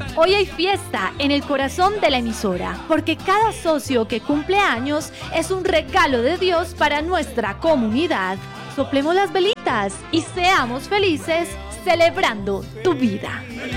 Hoy hay fiesta en el corazón de la emisora, porque cada socio que cumple años es un regalo de Dios para nuestra comunidad. Soplemos las velitas y seamos felices celebrando tu vida.